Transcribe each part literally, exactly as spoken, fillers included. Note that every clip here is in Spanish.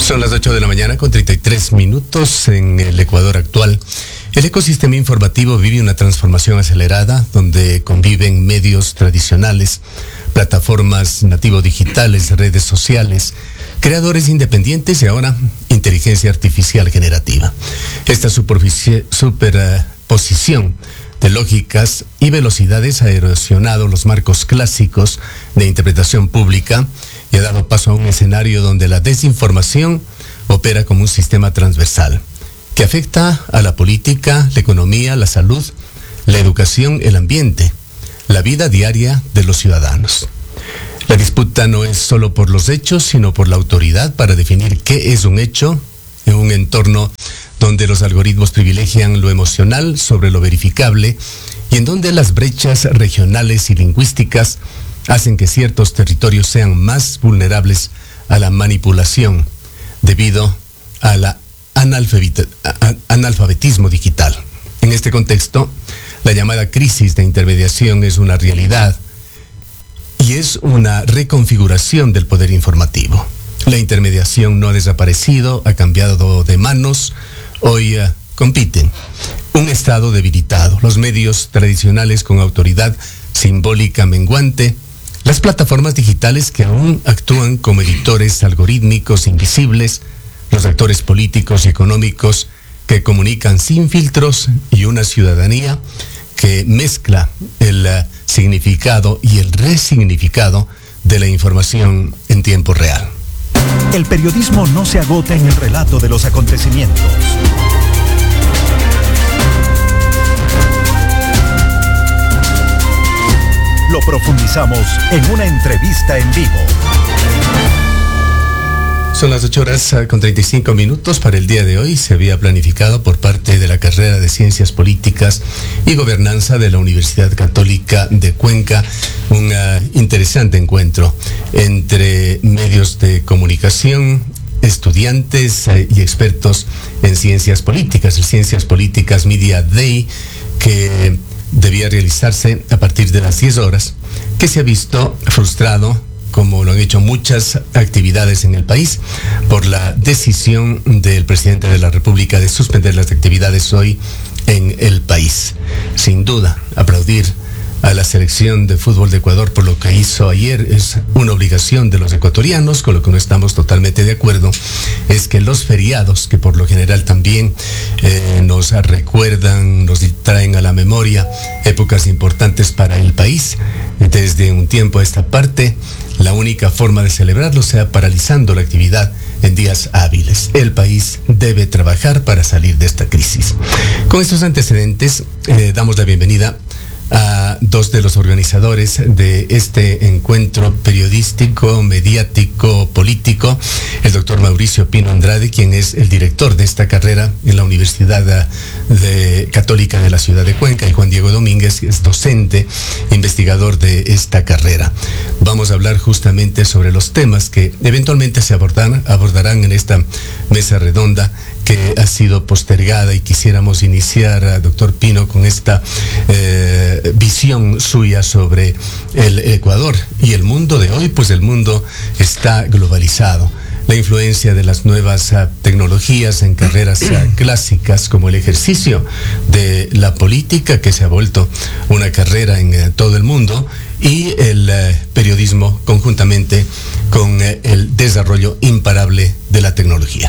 Son las ocho de la mañana con treinta y tres minutos en el Ecuador actual. El ecosistema informativo vive una transformación acelerada donde conviven medios tradicionales, plataformas nativo-digitales, redes sociales, creadores independientes y ahora inteligencia artificial generativa. Esta superposición de lógicas y velocidades ha erosionado los marcos clásicos de interpretación pública y ha dado paso a un escenario donde la desinformación opera como un sistema transversal que afecta a la política, la economía, la salud, la educación, el ambiente, la vida diaria de los ciudadanos. La disputa no es solo por los hechos, sino por la autoridad para definir qué es un hecho en un entorno donde los algoritmos privilegian lo emocional sobre lo verificable y en donde las brechas regionales y lingüísticas hacen que ciertos territorios sean más vulnerables a la manipulación debido a la analfabetismo digital. En este contexto, la llamada crisis de intermediación es una realidad y es una reconfiguración del poder informativo. La intermediación no ha desaparecido, ha cambiado de manos. Hoy uh, compiten un Estado debilitado, los medios tradicionales con autoridad simbólica menguante, las plataformas digitales que aún actúan como editores algorítmicos invisibles, los actores políticos y económicos que comunican sin filtros y una ciudadanía que mezcla el uh, significado y el resignificado de la información en tiempo real. El periodismo no se agota en el relato de los acontecimientos. Lo profundizamos en una entrevista en vivo. Son las ocho horas con treinta y cinco minutos para el día de hoy. Se había planificado por parte de la carrera de Ciencias Políticas y Gobernanza de la Universidad Católica de Cuenca un uh, interesante encuentro entre medios de comunicación, estudiantes uh, y expertos en ciencias políticas. El Ciencias Políticas Media Day, que debía realizarse a partir de las diez horas, que se ha visto frustrado, como lo han hecho muchas actividades en el país, por la decisión del presidente de la República de suspender las actividades hoy en el país. Sin duda, aplaudir a la selección de fútbol de Ecuador por lo que hizo ayer es una obligación de los ecuatorianos. Con lo que no estamos totalmente de acuerdo es que los feriados, que por lo general también eh, nos recuerdan, nos traen a la memoria épocas importantes para el país, desde un tiempo a esta parte, la única forma de celebrarlo sea paralizando la actividad en días hábiles. El país debe trabajar para salir de esta crisis. Con estos antecedentes, eh, damos la bienvenida a dos de los organizadores de este encuentro periodístico, mediático, político, el doctor Mauricio Pino Andrade, quien es el director de esta carrera en la Universidad de Católica de la Ciudad de Cuenca, y Juan Diego Domínguez, que es docente, investigador de esta carrera. Vamos a hablar justamente sobre los temas que eventualmente se abordan, abordarán en esta mesa redonda que ha sido postergada, y quisiéramos iniciar, doctor Pino, con esta eh, visión suya sobre el Ecuador y el mundo de hoy. Pues el mundo está globalizado. La influencia de las nuevas uh, tecnologías en carreras uh, clásicas, como el ejercicio de la política, que se ha vuelto una carrera en uh, todo el mundo, y el uh, periodismo conjuntamente con uh, el desarrollo imparable de la tecnología.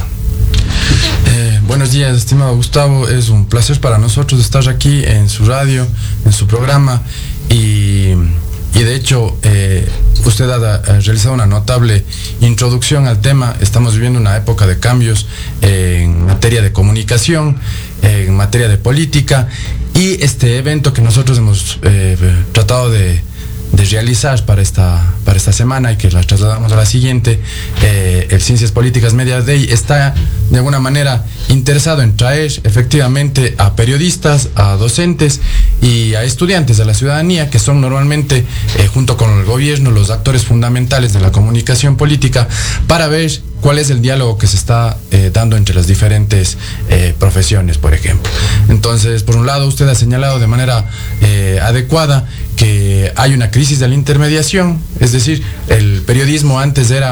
Eh, buenos días, estimado Gustavo. Es un placer para nosotros estar aquí en su radio, en su programa, y, y de hecho eh, usted ha, ha realizado una notable introducción al tema. Estamos viviendo una época de cambios eh, en materia de comunicación, eh, en materia de política, y este evento que nosotros hemos eh, tratado de de realizar para esta, para esta semana, y que la trasladamos a la siguiente, eh, el Ciencias Políticas Media Day, está de alguna manera interesado en traer efectivamente a periodistas, a docentes y a estudiantes de la ciudadanía, que son normalmente, eh, junto con el gobierno, los actores fundamentales de la comunicación política, para ver cuál es el diálogo que se está eh, dando entre las diferentes eh, profesiones, por ejemplo. Entonces, por un lado, usted ha señalado de manera eh, adecuada que hay una crisis de la intermediación, es decir, el periodismo antes era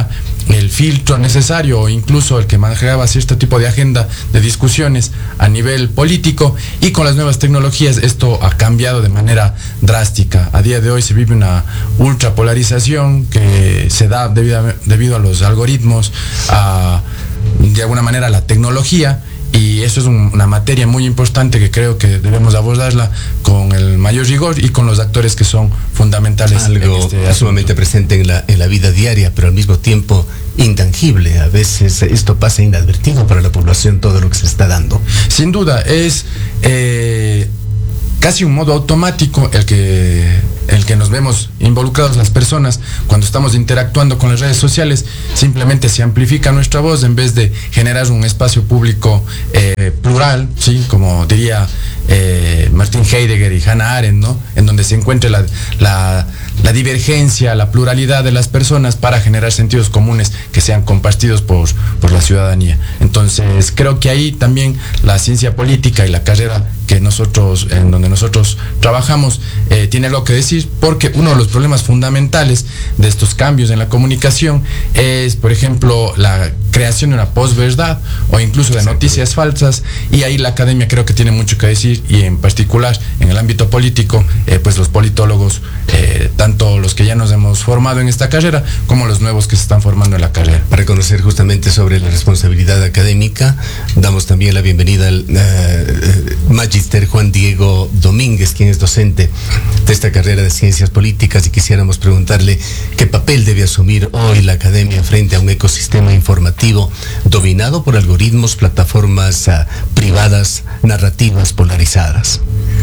el filtro necesario o incluso el que manejaba cierto tipo de agenda de discusiones a nivel político, y con las nuevas tecnologías esto ha cambiado de manera drástica. A día de hoy se vive una ultrapolarización que se da debido a, debido a los algoritmos, a, de alguna manera a la tecnología, y eso es un, una materia muy importante que creo que debemos abordarla con el mayor rigor y con los actores que son fundamentales. Algo en este sumamente presente en la, en la vida diaria, pero al mismo tiempo intangible. A veces esto pasa inadvertido para la población, todo lo que se está dando. Sin duda, es eh, casi un modo automático el que, el que nos vemos involucrados las personas cuando estamos interactuando con las redes sociales. Simplemente se amplifica nuestra voz en vez de generar un espacio público eh, plural, ¿sí? Como diría eh, Martin Heidegger y Hannah Arendt, ¿no? En donde se encuentre la, la, la divergencia, la pluralidad de las personas para generar sentidos comunes que sean compartidos por, por la ciudadanía. Entonces creo que ahí también la ciencia política y la carrera que nosotros, en donde nosotros trabajamos, eh, tiene algo que decir, porque uno de los problemas fundamentales de estos cambios en la comunicación es, por ejemplo, la creación de una posverdad o incluso de noticias falsas, y ahí la academia creo que tiene mucho que decir, y en particular en el ámbito político, eh, pues los politólogos, eh, tanto los que ya nos hemos formado en esta carrera como los nuevos que se están formando en la carrera. Para conocer justamente sobre la responsabilidad académica, damos también la bienvenida al uh, Magister Juan Diego Domínguez, quien es docente de esta carrera de Ciencias Políticas, y quisiéramos preguntarle qué papel debe asumir hoy la academia frente a un ecosistema informativo dominado por algoritmos, plataformas uh, privadas, narrativas polarizadas.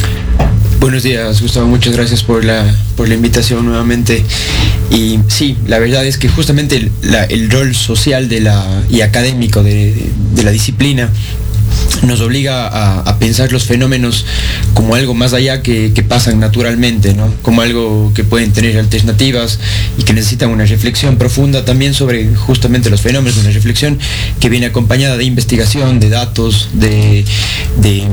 Buenos días, Gustavo, muchas gracias por la, por la invitación nuevamente. Y sí, la verdad es que justamente el, la, el rol social de la, y académico de, de, de la disciplina nos obliga a, a pensar los fenómenos como algo más allá que, que pasan naturalmente, ¿no? Como algo que pueden tener alternativas y que necesitan una reflexión profunda también sobre justamente los fenómenos, una reflexión que viene acompañada de investigación, de datos, de, de,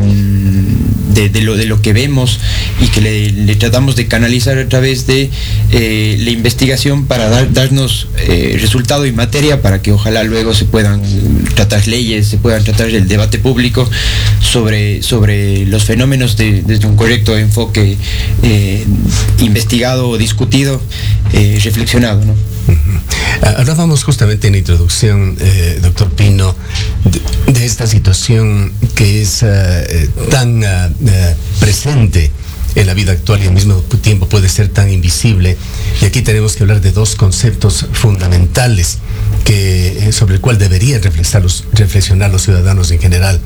de, de, lo, de lo que vemos, y que le, le tratamos de canalizar a través de eh, la investigación para dar, darnos eh, resultado y materia para que ojalá luego se puedan tratar leyes, se puedan tratar el debate público sobre, sobre los fenómenos de, desde un correcto enfoque eh, investigado, discutido, eh, reflexionado, ¿no? Uh-huh. Hablábamos justamente en la introducción, eh, doctor Pino, de, de esta situación que es uh, tan uh, uh, presente en la vida actual y al mismo tiempo puede ser tan invisible. Y aquí tenemos que hablar de dos conceptos fundamentales que, sobre el cual deberían reflexionar los, reflexionar los ciudadanos en general.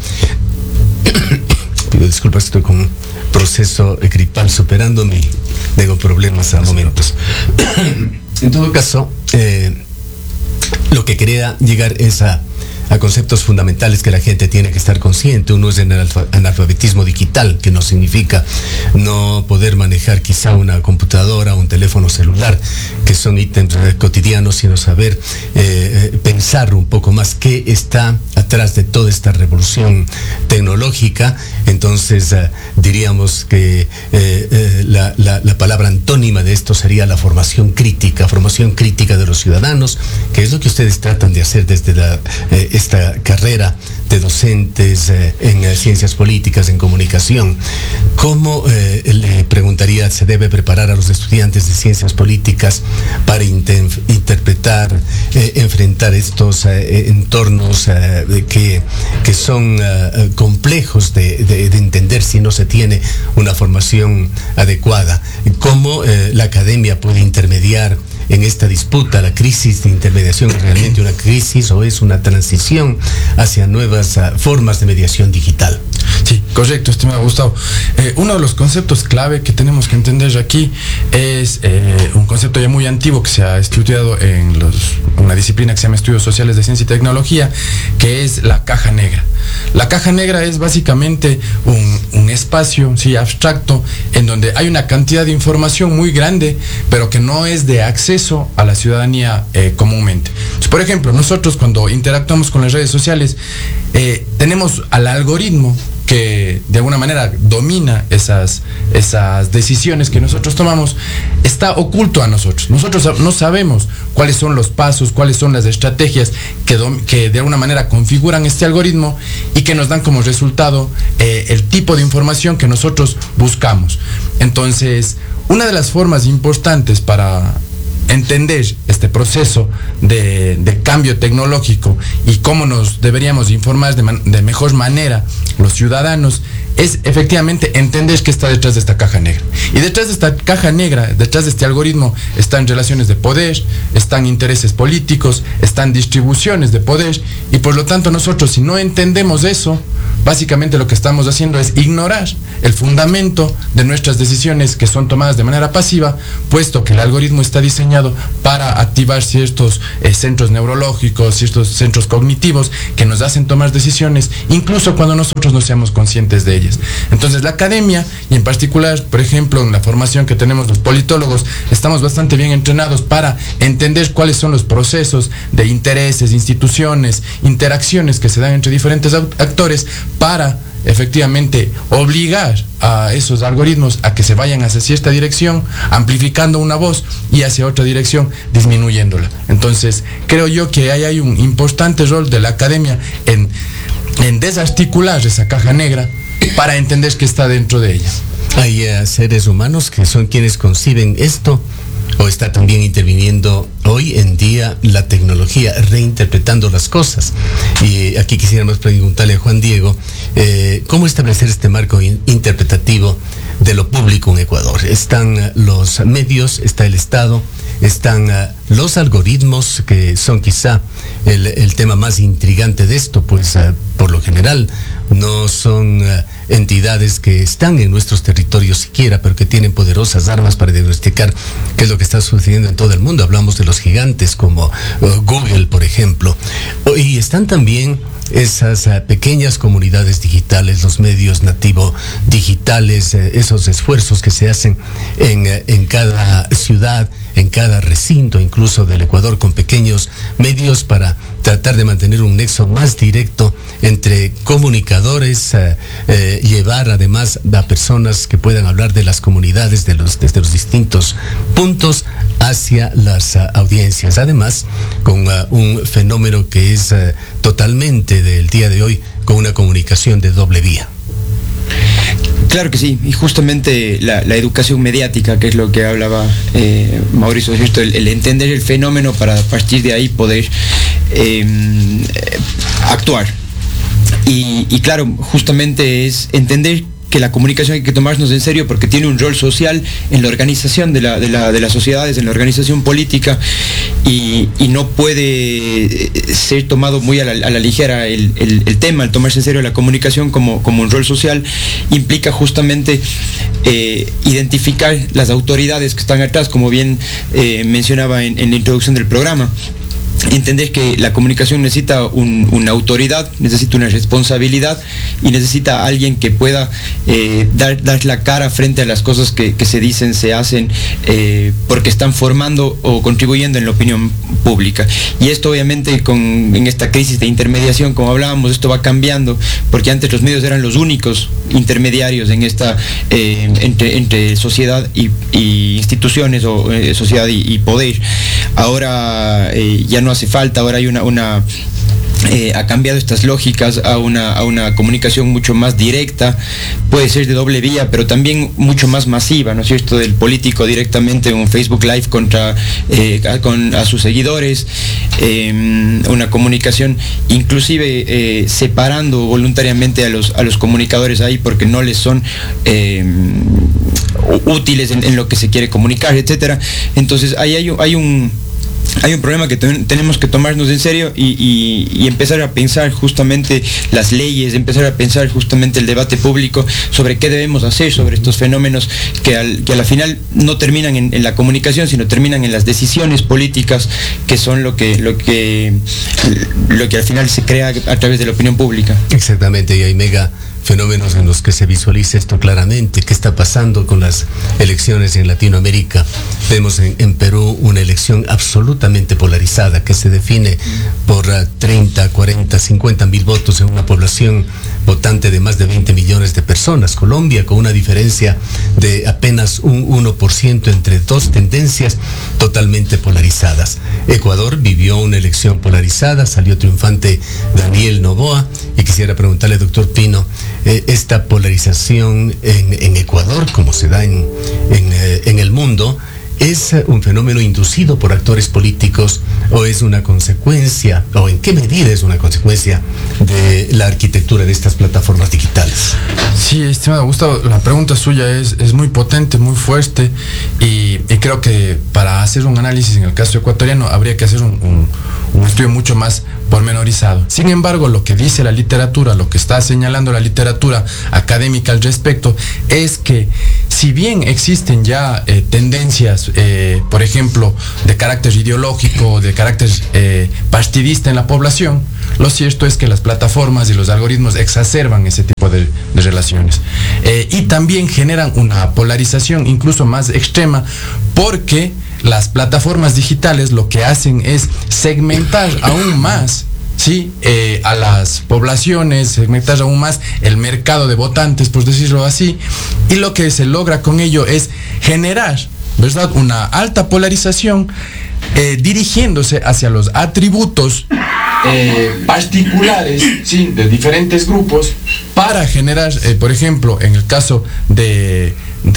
Pido disculpas, estoy con un proceso gripal superándome, tengo problemas a momentos. En todo caso, eh, lo que quería llegar es a a conceptos fundamentales que la gente tiene que estar consciente. Uno es el analfabetismo digital, que no significa no poder manejar quizá una computadora o un teléfono celular, que son ítems cotidianos, sino saber eh, pensar un poco más qué está atrás de toda esta revolución tecnológica. Entonces eh, diríamos que eh, eh, la, la, la palabra antónima de esto sería la formación crítica, formación crítica de los ciudadanos, que es lo que ustedes tratan de hacer desde la eh, esta carrera de docentes eh, en eh, ciencias políticas, en comunicación. ¿Cómo, eh, le preguntaría, se debe preparar a los estudiantes de ciencias políticas para inter interpretar, eh, enfrentar estos eh, entornos eh, que, que son eh, complejos de, de, de entender si no se tiene una formación adecuada? ¿Cómo eh, la academia puede intermediar en esta disputa? La crisis de intermediación es realmente una crisis o es una transición hacia nuevas uh, formas de mediación digital. Sí, correcto, estimado Gustavo. Eh, uno de los conceptos clave que tenemos que entender aquí es eh, un concepto ya muy antiguo que se ha estudiado en los, una disciplina que se llama Estudios Sociales de Ciencia y Tecnología, que es la caja negra. La caja negra es básicamente un, un espacio, sí, abstracto, en donde hay una cantidad de información muy grande, pero que no es de acceso a la ciudadanía eh, comúnmente. Entonces, por ejemplo, nosotros cuando interactuamos con las redes sociales, eh, tenemos al algoritmo que de alguna manera domina esas, esas decisiones que nosotros tomamos, está está oculto a nosotros. Nosotros no sabemos cuáles son los pasos, cuáles son las estrategias que, que de alguna manera configuran este algoritmo y que nos dan como resultado eh, el tipo de información que nosotros buscamos. Entonces, una de las formas importantes para entender este proceso de, de cambio tecnológico y cómo nos deberíamos informar de, man, de mejor manera los ciudadanos es efectivamente entender qué está detrás de esta caja negra. Y detrás de esta caja negra, detrás de este algoritmo, están relaciones de poder, están intereses políticos, están distribuciones de poder, y por lo tanto nosotros, si no entendemos eso, básicamente lo que estamos haciendo es ignorar el fundamento de nuestras decisiones que son tomadas de manera pasiva, puesto que el algoritmo está diseñado para activar ciertos eh, centros neurológicos, ciertos centros cognitivos que nos hacen tomar decisiones, incluso cuando nosotros no seamos conscientes de ellas. Entonces la academia, y en particular, por ejemplo, en la formación que tenemos los politólogos, estamos bastante bien entrenados para entender cuáles son los procesos de intereses, instituciones, interacciones que se dan entre diferentes actores para efectivamente obligar a esos algoritmos a que se vayan hacia cierta dirección, amplificando una voz, y hacia otra dirección, disminuyéndola. Entonces, creo yo que ahí hay un importante rol de la academia en, en desarticular esa caja negra para entender qué está dentro de ella. Hay uh, seres humanos que son quienes conciben esto, o está también interviniendo hoy en día la tecnología, reinterpretando las cosas. Y aquí quisiéramos preguntarle a Juan Diego, eh, ¿cómo establecer este marco in- interpretativo de lo público en Ecuador? Están uh, los medios, está el Estado, están uh, los algoritmos, que son quizá el, el tema más intrigante de esto, pues uh, por lo general no son uh, entidades que están en nuestros territorios siquiera, pero que tienen poderosas armas para diagnosticar qué es lo que está sucediendo en todo el mundo. Hablamos de los gigantes como uh, Google, por ejemplo. Y están también esas uh, pequeñas comunidades digitales, los medios nativo digitales, uh, esos esfuerzos que se hacen en, uh, en cada ciudad, en cada recinto, incluso del Ecuador, con pequeños medios para tratar de mantener un nexo más directo entre comunicadores, eh, eh, llevar además a personas que puedan hablar de las comunidades de los, desde los distintos puntos hacia las uh, audiencias. Además, con uh, un fenómeno que es uh, totalmente del día de hoy, con una comunicación de doble vía. Claro que sí, y justamente la, la educación mediática, que es lo que hablaba eh, Mauricio, ¿cierto? El, el entender el fenómeno para a partir de ahí poder eh, actuar. Y, y claro, justamente es entender que la comunicación hay que tomarnos en serio porque tiene un rol social en la organización de, la, de, la, de las sociedades, en la organización política, y, y no puede ser tomado muy a la, a la ligera el, el, el tema. El tomarse en serio la comunicación como, como un rol social implica justamente eh, identificar las autoridades que están atrás, como bien eh, mencionaba en, en la introducción del programa. Entender que la comunicación necesita un, una autoridad, necesita una responsabilidad y necesita a alguien que pueda eh, dar, dar la cara frente a las cosas que, que se dicen, se hacen, eh, porque están formando o contribuyendo en la opinión pública. Y esto obviamente con, en esta crisis de intermediación, como hablábamos, esto va cambiando, porque antes los medios eran los únicos intermediarios en esta eh, entre, entre sociedad y, y instituciones, o eh, sociedad y, y poder. Ahora eh, ya no hace falta, ahora hay una, una eh, ha cambiado estas lógicas a una, a una comunicación mucho más directa, puede ser de doble vía, pero también mucho más masiva, ¿no es cierto? Del político directamente en un Facebook Live contra eh, a, con, a sus seguidores, eh, una comunicación inclusive eh, separando voluntariamente a los, a los comunicadores ahí porque no les son eh, útiles en, en lo que se quiere comunicar, etcétera. Entonces ahí hay, hay un Hay un problema que ten, tenemos que tomarnos en serio y, y, y empezar a pensar justamente las leyes, empezar a pensar justamente el debate público sobre qué debemos hacer sobre estos fenómenos que, al, que a la final no terminan en, en la comunicación, sino terminan en las decisiones políticas, que son lo que, lo que, lo que al final se crea a través de la opinión pública. Exactamente, y hay mega fenómenos en los que se visualiza esto claramente. ¿Qué está pasando con las elecciones en Latinoamérica? Vemos en, en Perú una elección absolutamente polarizada que se define por uh, treinta, cuarenta, cincuenta mil votos en una población votante de más de veinte millones de personas. Colombia, con una diferencia de apenas un uno por ciento entre dos tendencias totalmente polarizadas. Ecuador vivió una elección polarizada, salió triunfante Daniel Noboa, y quisiera preguntarle, doctor Pino, eh, esta polarización en, en Ecuador, como se da en, en, eh, en el mundo, ¿es un fenómeno inducido por actores políticos o es una consecuencia, o en qué medida es una consecuencia de la arquitectura de estas plataformas digitales? Sí, estimado Gustavo, la pregunta suya es, es muy potente, muy fuerte, y, y creo que para hacer un análisis en el caso ecuatoriano habría que hacer un, un, un estudio mucho más pormenorizado. Sin embargo, lo que dice la literatura, lo que está señalando la literatura académica al respecto, es que si bien existen ya eh, tendencias, eh, por ejemplo, de carácter ideológico, de carácter eh, partidista en la población, lo cierto es que las plataformas y los algoritmos exacerban ese tipo de, de relaciones. Eh, y también generan una polarización incluso más extrema, porque las plataformas digitales lo que hacen es segmentar aún más, ¿sí? Eh, a las poblaciones, segmentar aún más el mercado de votantes, por decirlo así, y lo que se logra con ello es generar, ¿verdad?, una alta polarización, eh, dirigiéndose hacia los atributos eh, particulares, ¿sí?, de diferentes grupos, para generar, eh, por ejemplo, en el caso de,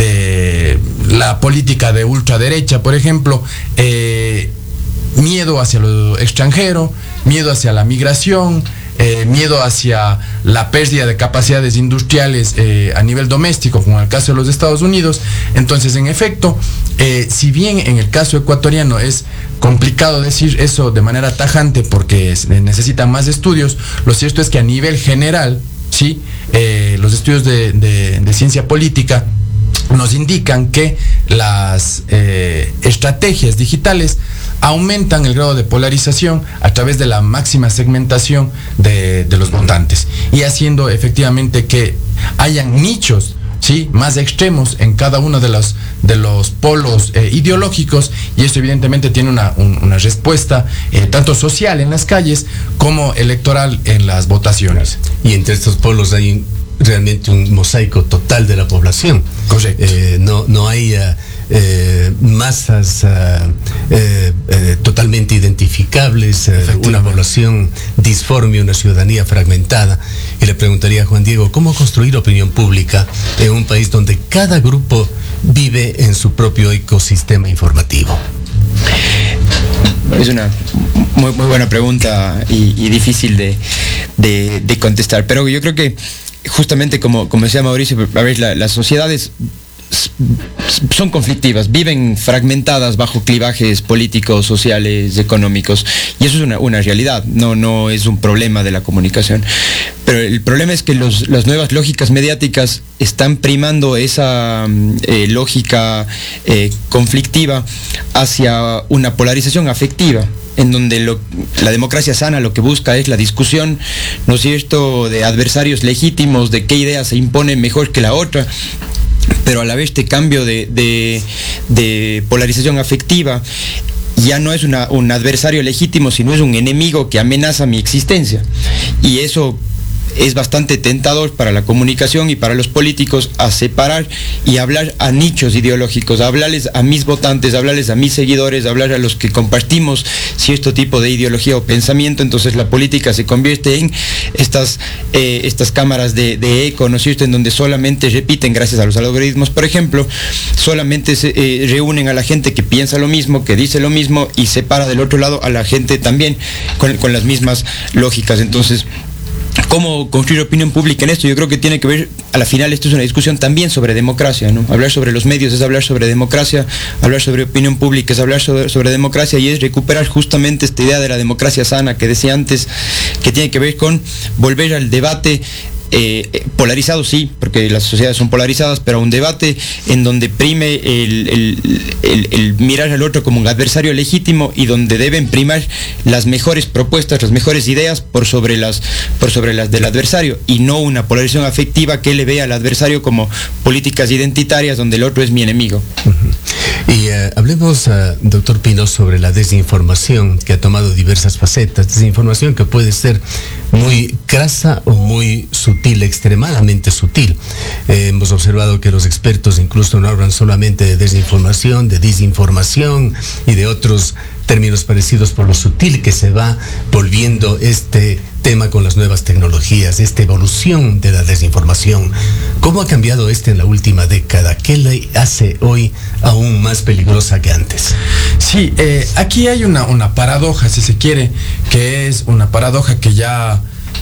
de la política de ultraderecha, por ejemplo, eh, miedo hacia lo extranjero, miedo hacia la migración, eh, miedo hacia la pérdida de capacidades industriales eh, a nivel doméstico, como en el caso de los Estados Unidos. Entonces, en efecto, eh, si bien en el caso ecuatoriano es complicado decir eso de manera tajante porque necesitan más estudios, lo cierto es que a nivel general, ¿sí?, eh, los estudios de, de, de ciencia política nos indican que las eh, estrategias digitales aumentan el grado de polarización a través de la máxima segmentación de, de los votantes, y haciendo efectivamente que hayan nichos, ¿sí?, más extremos en cada uno de los, de los polos eh, ideológicos, y esto evidentemente tiene una, un, una respuesta eh, tanto social en las calles como electoral en las votaciones. Y entre estos polos hay un, realmente un mosaico total de la población. Correcto. Eh, no, no hay uh, eh, masas uh, eh, eh, totalmente identificables, eh, una población disforme, una ciudadanía fragmentada. Y le preguntaría a Juan Diego, ¿cómo construir opinión pública en un país donde cada grupo vive en su propio ecosistema informativo? Es una muy, muy buena pregunta y, y difícil de, de, de contestar, pero yo creo que justamente como, como decía Mauricio, a ver, la, las sociedades son conflictivas, viven fragmentadas bajo clivajes políticos, sociales, económicos, y eso es una, una realidad, no, no es un problema de la comunicación. Pero el problema es que los, las nuevas lógicas mediáticas están primando esa eh, lógica eh, conflictiva hacia una polarización afectiva, en donde lo, la democracia sana lo que busca es la discusión, ¿no es cierto?, de adversarios legítimos, de qué idea se impone mejor que la otra, pero a la vez este cambio de, de, de polarización afectiva ya no es una, un adversario legítimo, sino es un enemigo que amenaza mi existencia. Y eso es bastante tentador para la comunicación y para los políticos, a separar y hablar a nichos ideológicos, a hablarles a mis votantes, a hablarles a mis seguidores, a hablar a los que compartimos cierto tipo de ideología o pensamiento. Entonces la política se convierte en estas, eh, estas cámaras de, de eco, ¿no es cierto?, en donde solamente repiten, gracias a los algoritmos, por ejemplo, solamente se eh, reúnen a la gente que piensa lo mismo, que dice lo mismo, y separa del otro lado a la gente también con, con las mismas lógicas. Entonces, ¿cómo construir opinión pública en esto? Yo creo que tiene que ver, a la final esto es una discusión también sobre democracia, ¿no? Hablar sobre los medios es hablar sobre democracia, hablar sobre opinión pública es hablar sobre, sobre democracia, y es recuperar justamente esta idea de la democracia sana que decía antes, que tiene que ver con volver al debate Eh, polarizado, sí, porque las sociedades son polarizadas, pero un debate en donde prime el, el, el, el mirar al otro como un adversario legítimo, y donde deben primar las mejores propuestas, las mejores ideas por sobre las, por sobre las del adversario, y no una polarización afectiva que le vea al adversario como políticas identitarias donde el otro es mi enemigo. Uh-huh. Y uh, Eh, hablemos, uh, doctor Pino, sobre la desinformación que ha tomado diversas facetas. Desinformación que puede ser muy crasa o muy sutil, extremadamente sutil. Eh, hemos observado que los expertos incluso no hablan solamente de desinformación, de desinformación y de otros términos parecidos por lo sutil que se va volviendo este tema con las nuevas tecnologías, esta evolución de la desinformación. ¿Cómo ha cambiado este en la última década? ¿Qué le hace hoy aún más peligrosa que antes? Sí, eh, aquí hay una, una paradoja, si se quiere, que es una paradoja que ya,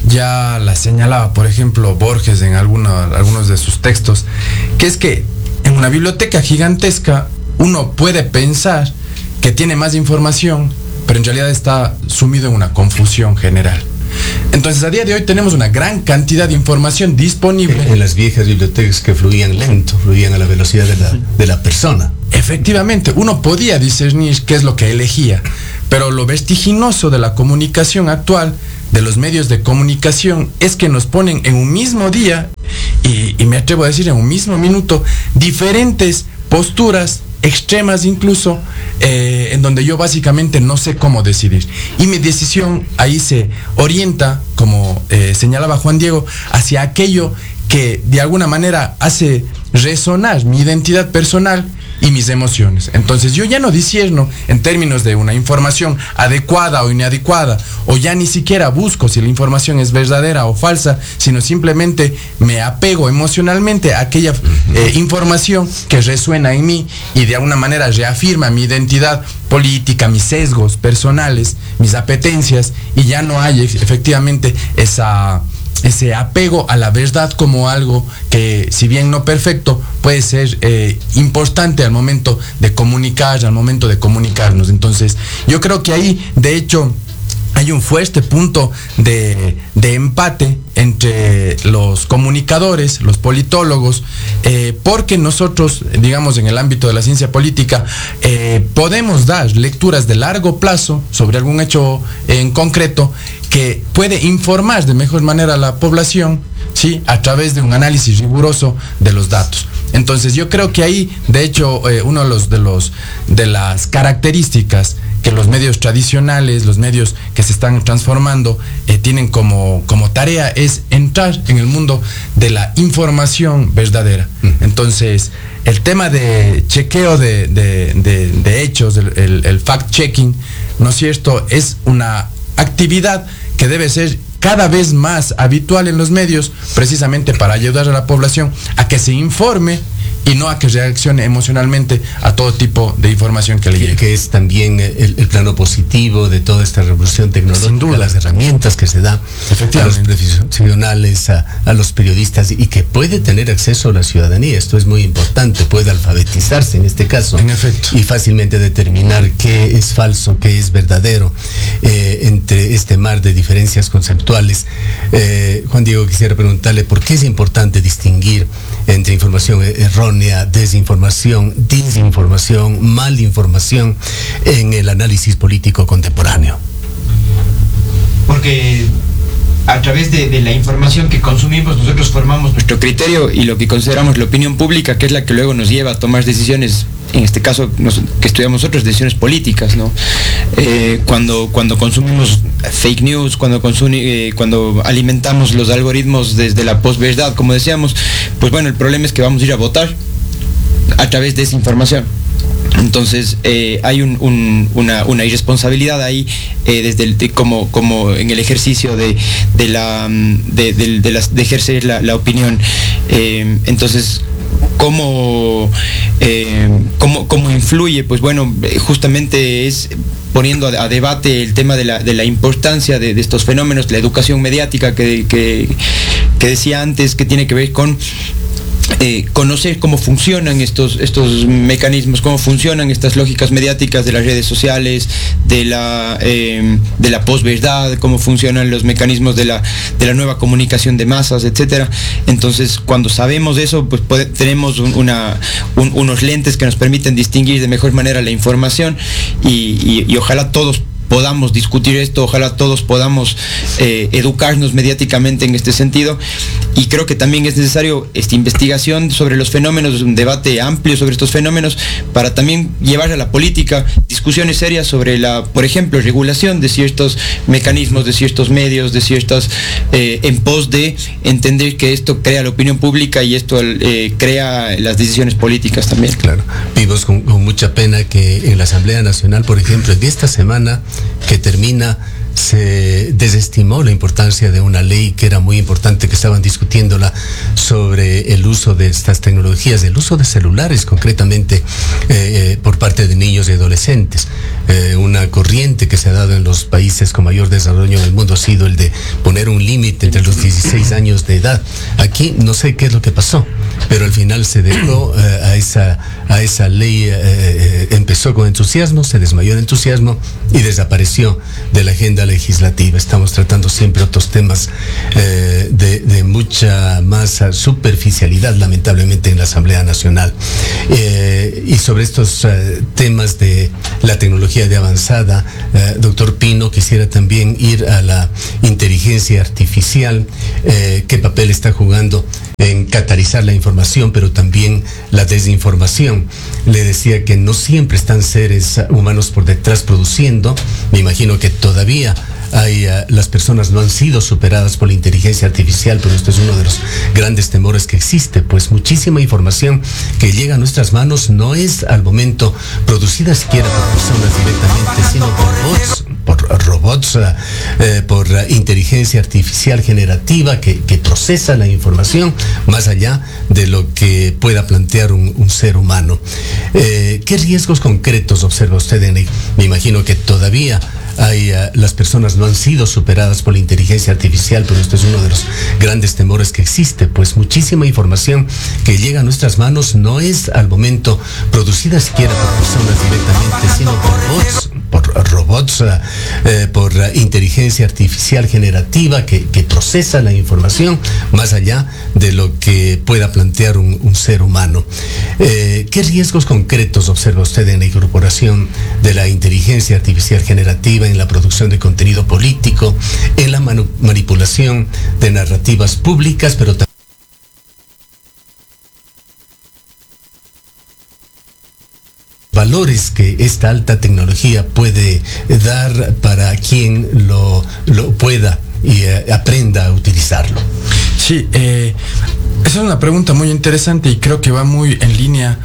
ya la señalaba, por ejemplo, Borges en alguna, algunos de sus textos, que es que en una biblioteca gigantesca uno puede pensar que tiene más información, pero en realidad está sumido en una confusión general. Entonces, a día de hoy tenemos una gran cantidad de información disponible. En las viejas bibliotecas que fluían lento, fluían a la velocidad de la, de la persona. Efectivamente, uno podía discernir qué es lo que elegía, pero lo vertiginoso de la comunicación actual, de los medios de comunicación, es que nos ponen en un mismo día, y, y me atrevo a decir en un mismo minuto, diferentes posturas extremas incluso, eh, en donde yo básicamente no sé cómo decidir. Y mi decisión ahí se orienta, como eh, señalaba Juan Diego, hacia aquello que de alguna manera hace resonar mi identidad personal y mis emociones. Entonces yo ya no discierno en términos de una información adecuada o inadecuada, o ya ni siquiera busco si la información es verdadera o falsa, sino simplemente me apego emocionalmente a aquella eh, información que resuena en mí y de alguna manera reafirma mi identidad política, mis sesgos personales, mis apetencias, y ya no hay efectivamente esa... ese apego a la verdad como algo que, si bien no perfecto, puede ser eh, importante al momento de comunicar, al momento de comunicarnos. Entonces, yo creo que ahí, de hecho, hay un fuerte punto de, de empate entre los comunicadores, los politólogos, eh, porque nosotros, digamos, en el ámbito de la ciencia política, eh, podemos dar lecturas de largo plazo sobre algún hecho en concreto que puede informar de mejor manera a la población, ¿sí?, a través de un análisis riguroso de los datos. Entonces yo creo que ahí, de hecho, eh, uno de los, de los de las características que los medios tradicionales, los medios que se están transformando, eh, tienen como, como tarea es entrar en el mundo de la información verdadera. Entonces, el tema de chequeo de, de, de, de hechos, el, el, el fact-checking, ¿no es cierto?, es una actividad que debe ser cada vez más habitual en los medios, precisamente para ayudar a la población a que se informe y no a que reaccione emocionalmente a todo tipo de información que le llegue. Que es también el, el plano positivo de toda esta revolución tecnológica, sin duda, las herramientas que se da a los profesionales, a, a los periodistas, y que puede tener acceso a la ciudadanía. Esto es muy importante, puede alfabetizarse en este caso. En efecto. Y fácilmente determinar qué es falso, qué es verdadero, eh, entre este mar de diferencias conceptuales. Eh, Juan Diego, quisiera preguntarle por qué es importante distinguir entre información errónea, desinformación, desinformación, malinformación en el análisis político contemporáneo. Porque a través de, de la información que consumimos, nosotros formamos nuestro criterio y lo que consideramos la opinión pública, que es la que luego nos lleva a tomar decisiones, en este caso nos, que estudiamos nosotros, decisiones políticas, ¿no? Eh, cuando, cuando consumimos fake news, cuando, consumi, eh, cuando alimentamos los algoritmos desde la posverdad, como decíamos, pues bueno, el problema es que vamos a ir a votar a través de esa información. Entonces eh, hay un, un, una, una irresponsabilidad ahí, eh, desde el, de, como, como en el ejercicio de, de, la, de, de, de, las, de ejercer la, la opinión. Eh, entonces, ¿cómo, eh, cómo, ¿cómo influye? Pues bueno, justamente es poniendo a, a debate el tema de la, de la importancia de, de estos fenómenos, la educación mediática que, que, que decía antes, que tiene que ver con Eh, conocer cómo funcionan estos, estos mecanismos, cómo funcionan estas lógicas mediáticas de las redes sociales, de la, eh, de la posverdad, cómo funcionan los mecanismos de la, de la nueva comunicación de masas, etcétera. Entonces, cuando sabemos eso, pues puede, tenemos un, una, un, unos lentes que nos permiten distinguir de mejor manera la información y, y, y ojalá todos podamos discutir esto, ojalá todos podamos eh, educarnos mediáticamente en este sentido, y creo que también es necesario esta investigación sobre los fenómenos, un debate amplio sobre estos fenómenos, para también llevar a la política discusiones serias sobre la, por ejemplo, regulación de ciertos mecanismos, de ciertos medios, de ciertas, eh, en pos de entender que esto crea la opinión pública y esto eh, crea las decisiones políticas también. Claro, vimos con, con mucha pena que en la Asamblea Nacional, por ejemplo, en esta semana que termina, se desestimó la importancia de una ley que era muy importante, que estaban discutiéndola, sobre el uso de estas tecnologías, el uso de celulares concretamente eh, por parte de niños y adolescentes. Eh, una corriente que se ha dado en los países con mayor desarrollo del mundo ha sido el de poner un límite entre los dieciséis años de edad. Aquí no sé qué es lo que pasó, pero al final se dejó eh, a esa a esa ley, eh, eh, empezó con entusiasmo, se desmayó en entusiasmo y desapareció de la agenda legislativa. Estamos tratando siempre otros temas eh, de, de mucha más superficialidad, lamentablemente, en la Asamblea Nacional. Eh, y sobre estos eh, temas de la tecnología de avanzada, eh, doctor Pino, quisiera también ir a la inteligencia artificial. Eh, ¿Qué papel está jugando en catalizar la información, pero también la desinformación? Le decía que no siempre están seres humanos por detrás produciendo. Me imagino que todavía hay, uh, las personas no han sido superadas por la inteligencia artificial, pero esto es uno de los grandes temores que existe, pues muchísima información que llega a nuestras manos no es al momento producida siquiera por personas directamente, sino por bots, por robots, uh, eh, por uh, inteligencia artificial generativa que, que procesa la información más allá de lo que pueda plantear un, un ser humano. Eh, ¿Qué riesgos concretos observa usted en él? Me imagino que todavía hay, uh, las personas no han sido superadas por la inteligencia artificial, pero esto es uno de los grandes temores que existe, pues muchísima información que llega a nuestras manos no es al momento producida siquiera por personas directamente, sino por bots, por robots, uh, eh, por uh, inteligencia artificial generativa que, que procesa la información más allá de lo que pueda plantear un, un ser humano. Eh, ¿Qué riesgos concretos observa usted en la incorporación de la inteligencia artificial generativa en la producción de contenido político, en la manu- manipulación de narrativas públicas, pero también valores que esta alta tecnología puede dar para quien lo, lo pueda y eh, aprenda a utilizarlo? Sí, eh, esa es una pregunta muy interesante y creo que va muy en línea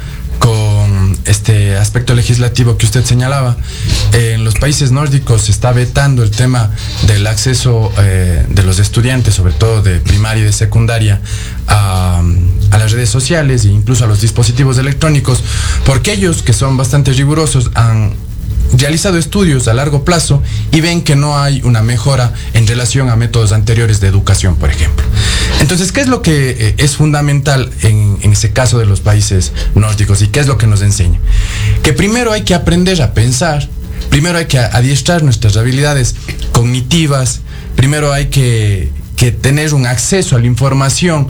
con este aspecto legislativo que usted señalaba. Eh, en los países nórdicos se está vetando el tema del acceso eh, de los estudiantes, sobre todo de primaria y de secundaria, a, a las redes sociales e incluso a los dispositivos electrónicos, porque ellos, que son bastante rigurosos, han realizado estudios a largo plazo y ven que no hay una mejora en relación a métodos anteriores de educación, por ejemplo. Entonces, ¿qué es lo que eh, es fundamental en, en ese caso de los países nórdicos y qué es lo que nos enseña? Que primero hay que aprender a pensar, primero hay que adiestrar nuestras habilidades cognitivas, primero hay que, que tener un acceso a la información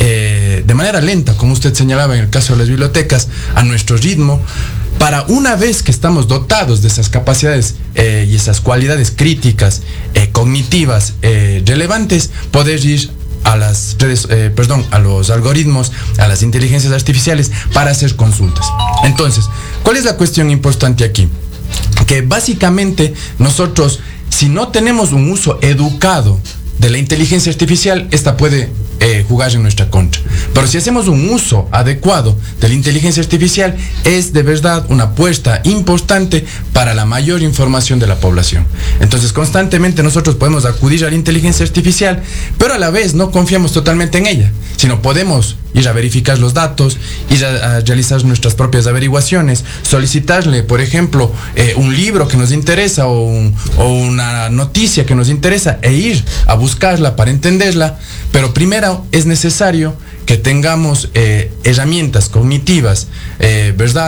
eh, de manera lenta, como usted señalaba en el caso de las bibliotecas, a nuestro ritmo, para una vez que estamos dotados de esas capacidades eh, y esas cualidades críticas, eh, cognitivas, eh, relevantes, poder ir a las redes, eh, perdón, a los algoritmos, a las inteligencias artificiales para hacer consultas. Entonces, ¿cuál es la cuestión importante aquí? Que básicamente nosotros, si no tenemos un uso educado de la inteligencia artificial, esta puede eh, jugar en nuestra contra. Pero si hacemos un uso adecuado de la inteligencia artificial, es de verdad una apuesta importante para la mayor información de la población. Entonces, constantemente nosotros podemos acudir a la inteligencia artificial, pero a la vez no confiamos totalmente en ella, sino podemos ir a verificar los datos, ir a, a realizar nuestras propias averiguaciones, solicitarle, por ejemplo, eh, un libro que nos interesa o, un, o una noticia que nos interesa e ir a buscarla para entenderla, pero primero es necesario que tengamos eh, herramientas cognitivas, eh, ¿verdad?,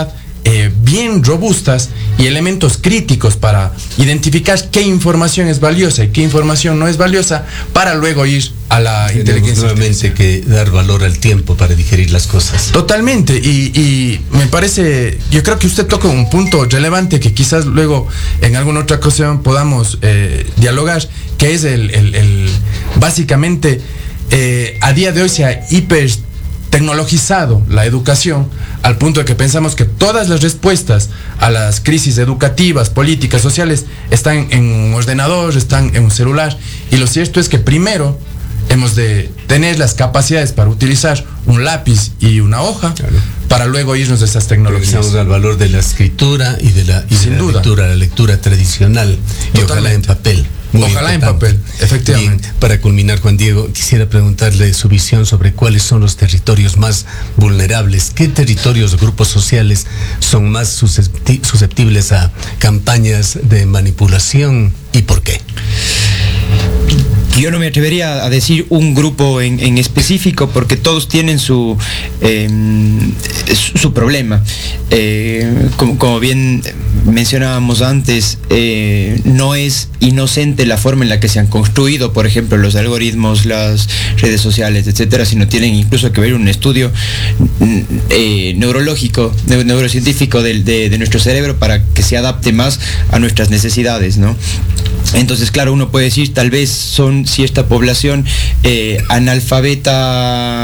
eh, bien robustas y elementos críticos para identificar qué información es valiosa y qué información no es valiosa, para luego ir a la Tenemos inteligencia nuevamente que dar valor al tiempo para digerir las cosas. Totalmente, y, y me parece, yo creo que usted toca un punto relevante que quizás luego en alguna otra ocasión podamos eh, dialogar, que es el, el, el básicamente eh, a día de hoy se ha hiper tecnologizado la educación al punto de que pensamos que todas las respuestas a las crisis educativas, políticas, sociales están en un ordenador, están en un celular, y lo cierto es que primero hemos de tener las capacidades para utilizar un lápiz y una hoja, claro, para luego irnos de esas tecnologías. Regresamos al valor de la escritura y de la, y de la lectura, la lectura tradicional. Totalmente. Y ojalá en papel. Muy Ojalá importante. En papel, efectivamente. Bien, para culminar, Juan Diego, quisiera preguntarle su visión sobre cuáles son los territorios más vulnerables. ¿Qué territorios o grupos sociales son más susceptibles a campañas de manipulación y por qué? Yo no me atrevería a decir un grupo en, en específico, porque todos tienen su eh, su, su problema. Eh, como, como bien mencionábamos antes, eh, no es inocente la forma en la que se han construido, por ejemplo, los algoritmos, las redes sociales, etcétera, sino tienen incluso que ver un estudio eh, neurológico, neurocientífico de, de, de nuestro cerebro para que se adapte más a nuestras necesidades, ¿no? Entonces, claro, uno puede decir, tal vez son cierta población eh, analfabeta